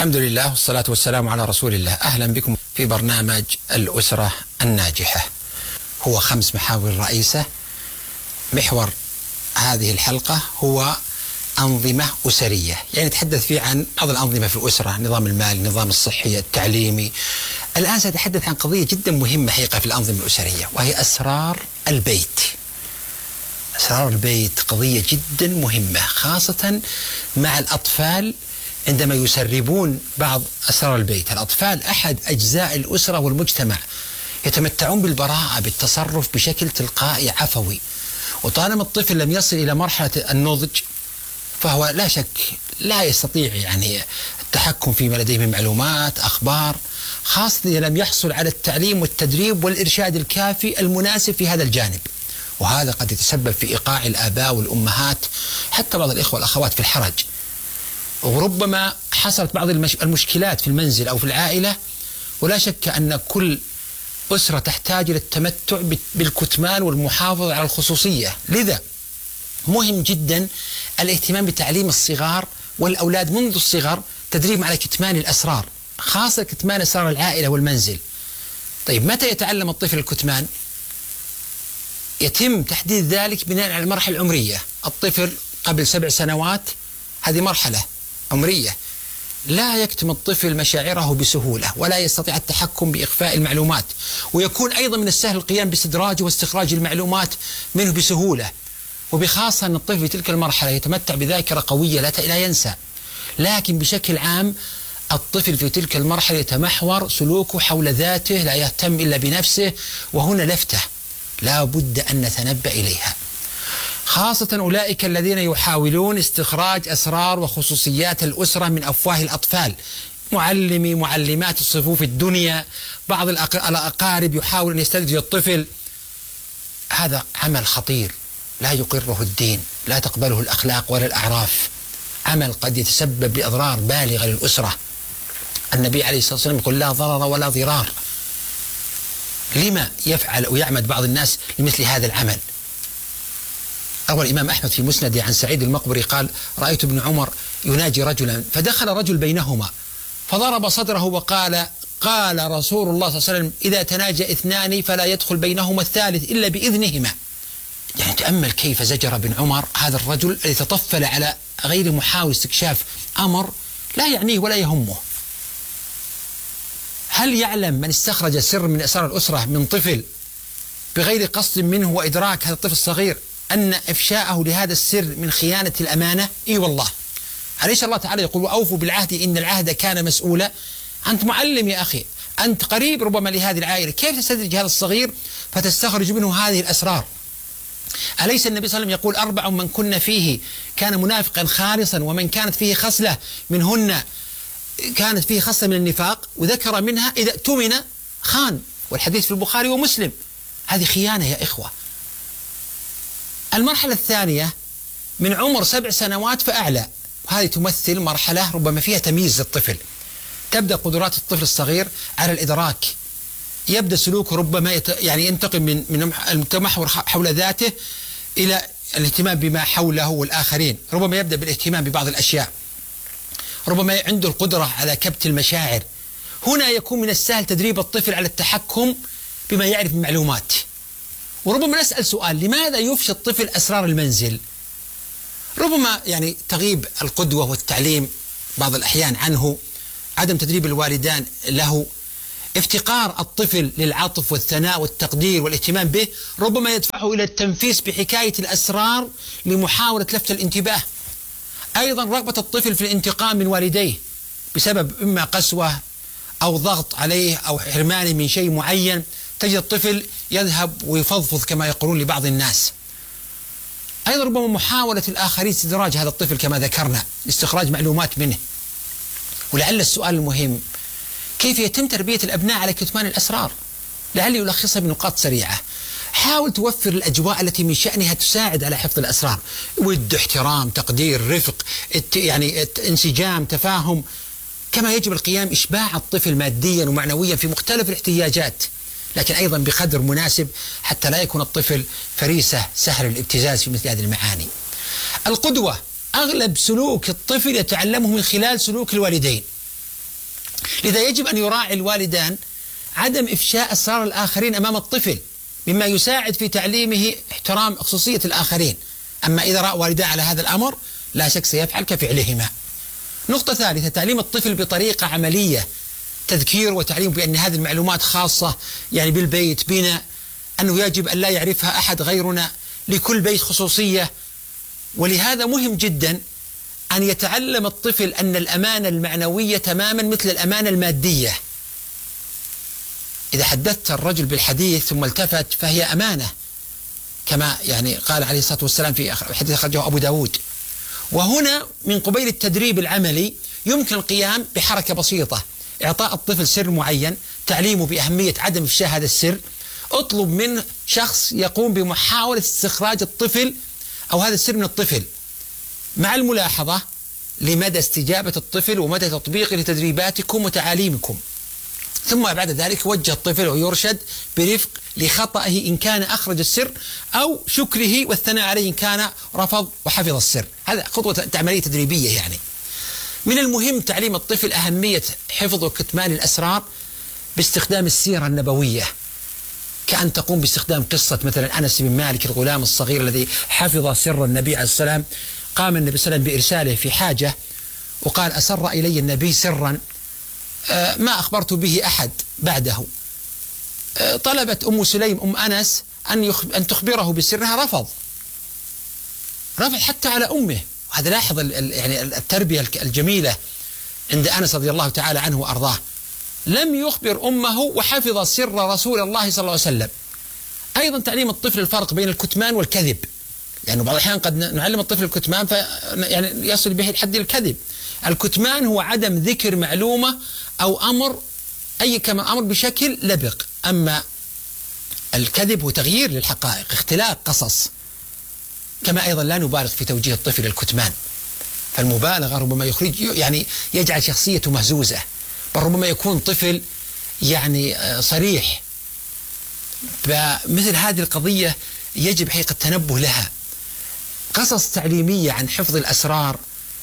الحمد لله والصلاة والسلام على رسول الله. أهلا بكم في برنامج الأسرة الناجحة. هو 5 محاور رئيسة. محور هذه الحلقة هو أنظمة أسرية، يعني نتحدث فيه عن بعض الأنظمة في الأسرة، نظام المال، النظام الصحي، التعليمي. الآن سأتحدث عن قضية جدا مهمة حقيقة في الأنظمة الأسرية، وهي أسرار البيت. أسرار البيت قضية جدا مهمة، خاصة مع الأطفال عندما يسربون بعض أسرار البيت. الأطفال أحد أجزاء الأسرة والمجتمع، يتمتعون بالبراءة، بالتصرف بشكل تلقائي عفوي، وطالما الطفل لم يصل إلى مرحلة النضج فهو لا شك لا يستطيع يعني التحكم فيما لديه من معلومات، أخبار، خاصة إذا لم يحصل على التعليم والتدريب والإرشاد الكافي المناسب في هذا الجانب. وهذا قد يتسبب في إيقاع الآباء والأمهات، حتى بعض الإخوة والأخوات، في الحرج. وربما حصلت بعض المشكلات في المنزل أو في العائلة، ولا شك أن كل أسرة تحتاج إلى التمتع بالكتمان والمحافظة على الخصوصية. لذا مهم جدا الاهتمام بتعليم الصغار والأولاد منذ الصغر، تدريبهم على كتمان الأسرار، خاصة كتمان أسرار العائلة والمنزل. طيب، متى يتعلم الطفل الكتمان؟ يتم تحديد ذلك بناء على المرحلة العمرية. الطفل قبل 7 سنوات هذه مرحلة عمرية، لا يكتم الطفل مشاعره بسهولة، ولا يستطيع التحكم بإخفاء المعلومات، ويكون أيضا من السهل القيام باستدراج واستخراج المعلومات منه بسهولة. وبخاصة أن الطفل في تلك المرحلة يتمتع بذاكرة قوية لا ينسى. لكن بشكل عام الطفل في تلك المرحلة يتمحور سلوكه حول ذاته، لا يهتم إلا بنفسه. وهنا لفتة لا بد أن نتنبأ إليها، خاصة أولئك الذين يحاولون استخراج أسرار وخصوصيات الأسرة من أفواه الأطفال، معلمي معلمات الصفوف الدنيا، بعض الأقارب يحاول أن يستدرج الطفل. هذا عمل خطير لا يقره الدين، لا تقبله الأخلاق ولا الأعراف، عمل قد يتسبب بأضرار بالغة للأسرة. النبي عليه الصلاة والسلام يقول: لا ضرر ولا ضرار. لما يفعل أو يعمد بعض الناس لمثل هذا العمل؟ روى الإمام أحمد في مسنده عن سعيد المقبري قال: رأيت ابن عمر يناجي رجلا، فدخل رجل بينهما فضرب صدره وقال: قال رسول الله صلى الله عليه وسلم: إذا تناجى 2 فلا يدخل بينهما الثالث إلا بإذنهما. يعني تأمل كيف زجر ابن عمر هذا الرجل الذي تطفل على غير محاول استكشاف أمر لا يعنيه ولا يهمه. هل يعلم من استخرج سر من أسرار الأسرة من طفل بغير قصد منه وإدراك هذا الطفل الصغير أن إفشاءه لهذا السر من خيانة الأمانة؟ إي والله. أليس الله تعالى يقول: وأوفوا بالعهد إن العهد كان مسؤولا؟ أنت معلم يا أخي، أنت قريب ربما لهذه العائلة، كيف تستدرج هذا الصغير فتستخرج منه هذه الأسرار؟ أليس النبي صلى الله عليه وسلم يقول: 4 من كن فيه كان منافقا خالصا، ومن كانت فيه خصلة منهن كانت فيه خصلة من النفاق، وذكر منها إذا اؤتمن خان، والحديث في البخاري ومسلم. هذه خيانة يا إخوة. المرحلة الثانية من عمر 7 سنوات فأعلى، وهذه تمثل مرحلة ربما فيها تمييز للطفل. تبدأ قدرات الطفل الصغير على الإدراك، يبدأ سلوكه ربما يعني ينتقل من التمحور حول ذاته إلى الاهتمام بما حوله والآخرين. ربما يبدأ بالاهتمام ببعض الأشياء، ربما عنده القدرة على كبت المشاعر. هنا يكون من السهل تدريب الطفل على التحكم بما يعرف من معلومات. وربما نسأل سؤال: لماذا يفشي الطفل أسرار المنزل؟ ربما يعني تغيب القدوة والتعليم بعض الأحيان عنه، عدم تدريب الوالدان له، افتقار الطفل للعطف والثناء والتقدير والاهتمام به، ربما يدفعه إلى التنفيس بحكاية الأسرار لمحاولة لفت الانتباه. أيضا رغبة الطفل في الانتقام من والديه بسبب إما قسوة أو ضغط عليه أو حرمانه من شيء معين، تجد الطفل يذهب ويفضفض كما يقولون لبعض الناس. أيضا ربما محاولة الآخرين استدراج هذا الطفل كما ذكرنا، استخراج معلومات منه. ولعل السؤال المهم: كيف يتم تربية الأبناء على كتمان الأسرار؟ لعلي يلخصها بنقاط سريعة. حاول توفر الأجواء التي من شأنها تساعد على حفظ الأسرار: ود، احترام، تقدير، رفق، يعني انسجام، تفاهم. كما يجب القيام إشباع الطفل ماديا ومعنويا في مختلف الاحتياجات، لكن أيضا بقدر مناسب حتى لا يكون الطفل فريسة سهل الابتزاز في مثل هذه المعاني. القدوة: أغلب سلوك الطفل يتعلمه من خلال سلوك الوالدين. لذا يجب أن يراعي الوالدان عدم إفشاء أسرار الآخرين أمام الطفل، مما يساعد في تعليمه احترام خصوصية الآخرين. أما إذا رأى والداه على هذا الأمر لا شك سيفعل كفعلهما. نقطة ثالثة، تعليم الطفل بطريقة عملية، تذكير وتعليم بأن هذه المعلومات خاصة يعني بالبيت بنا، أنه يجب أن لا يعرفها أحد غيرنا، لكل بيت خصوصية. ولهذا مهم جدا أن يتعلم الطفل أن الأمانة المعنوية تماما مثل الأمانة المادية. إذا حدثت الرجل بالحديث ثم التفت فهي أمانة، كما يعني قال عليه الصلاة والسلام في حديث أخرجه أبو داود. وهنا من قبيل التدريب العملي يمكن القيام بحركة بسيطة، إعطاء الطفل سر معين، تعليمه بأهمية عدم إفشاء هذا السر. اطلب من شخص يقوم بمحاولة استخراج الطفل أو هذا السر من الطفل، مع الملاحظة لمدى استجابة الطفل ومدى تطبيقه لتدريباتكم وتعاليمكم. ثم بعد ذلك وجه الطفل ويرشد برفق لخطئه إن كان أخرج السر، أو شكره والثناء عليه إن كان رفض وحفظ السر. هذا خطوة عملية تدريبية. يعني من المهم تعليم الطفل أهمية حفظ وكتمان الأسرار باستخدام السيرة النبوية، كأن تقوم باستخدام قصة مثلا أنس بن مالك الغلام الصغير الذي حفظ سر النبي عليه السلام. قام النبي صلى الله عليه وسلم بإرساله في حاجة وقال: أسر إلي النبي سرا ما أخبرت به أحد بعده. طلبت أم سليم أم أنس أن تخبره بسرها، رفض حتى على أمه. وهذا لاحظ يعني التربية الجميلة عند أنس رضي الله تعالى عنه وأرضاه، لم يخبر أمه وحفظ سر رسول الله صلى الله عليه وسلم. أيضا تعليم الطفل الفرق بين الكتمان والكذب، يعني بعض الأحيان قد نعلم الطفل الكتمان يعني يصل به لحد الكذب. الكتمان هو عدم ذكر معلومة أو أمر كما أمر بشكل لبق، أما الكذب هو تغيير للحقائق، اختلاق قصص. كما أيضا لا نبالغ في توجيه الطفل الكتمان، فالمبالغة ربما يعني يجعل شخصيته مهزوزة، بل ربما يكون طفل يعني صريح. فمثل هذه القضية يجب حقيقة التنبه لها. قصص تعليمية عن حفظ الأسرار،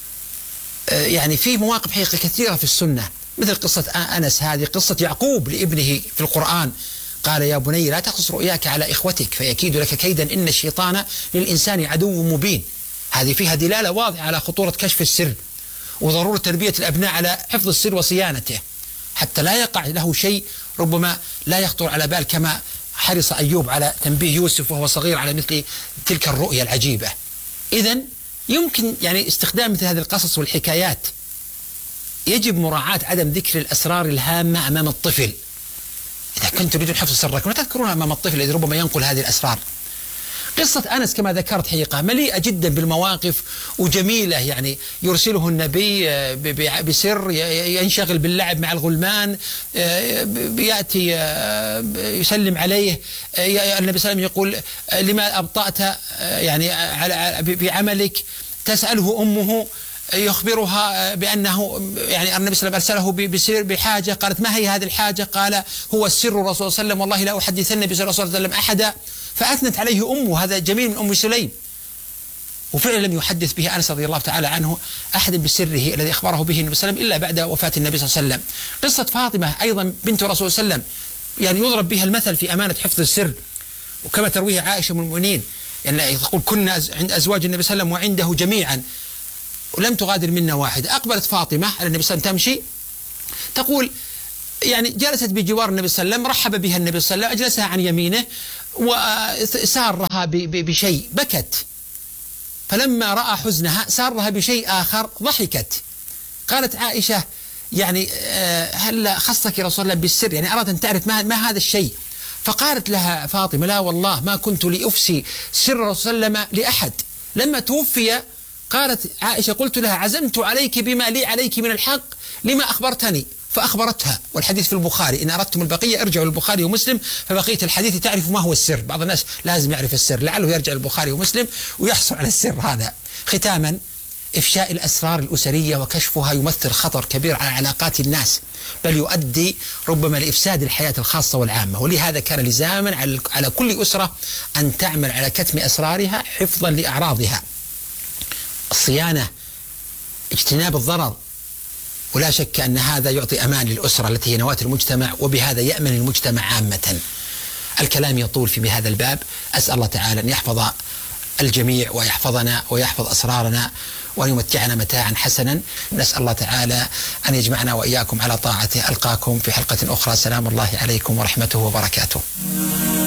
يعني في مواقف حقيقة كثيرة في السنة، مثل قصة أنس، هذه قصة يعقوب لابنه في القرآن، قال: يا بني لا تقص رؤياك على إخوتك فيكيد لك كيدا إن الشيطان للإنسان عدو مبين. هذه فيها دلالة واضحة على خطورة كشف السر وضرورة تربية الأبناء على حفظ السر وصيانته، حتى لا يقع له شيء ربما لا يخطر على بال، كما حرص أيوب على تنبيه يوسف وهو صغير على مثل تلك الرؤيا العجيبة. إذن يمكن يعني استخدام مثل هذه القصص والحكايات. يجب مراعاة عدم ذكر الأسرار الهامة أمام الطفل. إذا كنتم تريدون حفظ سركم لا تذكرونها أمام الطفل الذي ربما ينقل هذه الأسرار. قصة أنس كما ذكرت حقيقة مليئة جدا بالمواقف وجميلة، يعني يرسله النبي بسر، ينشغل باللعب مع الغلمان، يأتي يسلم عليه النبي صلى الله عليه وسلم يقول: لما أبطأت يعني بعملك؟ تسأله أمه يخبرها بأنه يعني النبي صلى الله عليه وسلم أرسله بسر بحاجة. قالت: ما هي هذه الحاجة؟ قال: هو السر الرسول صلى الله عليه وسلم، والله لا أحدثن النبي صلى الله عليه وسلم أحدا. فأثنت عليه أمه، هذا جميل من أم سليم. وفعلا لم يحدث به أنس رضي الله تعالى عنه أحد بسره الذي أخبره به النبي صلى الله عليه وسلم إلا بعد وفاة النبي صلى الله عليه وسلم. قصة فاطمة أيضا بنت الرسول صلى الله عليه وسلم، يعني يضرب بها المثل في أمانة حفظ السر، وكما ترويه عائشة من المؤمنين، يعني تقول: كنا عند أزواج النبي صلى الله عليه وسلم وعنده جميعا ولم تغادر منا واحدة. أقبلت فاطمة على النبي صلى الله عليه وسلم تمشي، تقول يعني جلست بجوار النبي صلى الله عليه وسلم، رحب بها النبي صلى الله عليه وسلم، أجلسها عن يمينه وسارها بشيء، بكت. فلما رأى حزنها سارها بشيء آخر، ضحكت. قالت عائشة: يعني هل خصك رسول الله بالسر؟ يعني أراد أن تعرف ما هذا الشيء. فقالت لها فاطمة: لا والله ما كنت لأفسي سر رسول الله صلى الله عليه وسلم لأحد. لما توفي قالت عائشة: قلت لها: عزمت عليك بما لي عليك من الحق لما أخبرتني. فأخبرتها، والحديث في البخاري: إن أردتم البقية ارجعوا للبخاري ومسلم فبقية الحديث تعرف ما هو السر. بعض الناس لازم يعرف السر، لعله يرجع للبخاري ومسلم ويحصل على السر هذا. ختاما، إفشاء الأسرار الأسرية وكشفها يمثل خطر كبير على علاقات الناس، بل يؤدي ربما لإفساد الحياة الخاصة والعامة. ولهذا كان لزاما على كل أسرة أن تعمل على كتم أسرارها حفظا لأعراضها. الصيانة، اجتناب الضرر، ولا شك أن هذا يعطي أمان للأسرة التي هي نواة المجتمع، وبهذا يأمن المجتمع عامة. الكلام يطول في بهذا الباب، أسأل الله تعالى أن يحفظ الجميع ويحفظنا ويحفظ أسرارنا وأن يمتعنا متاعا حسنا. نسأل الله تعالى أن يجمعنا وإياكم على طاعته. ألقاكم في حلقة أخرى. سلام الله عليكم ورحمته وبركاته.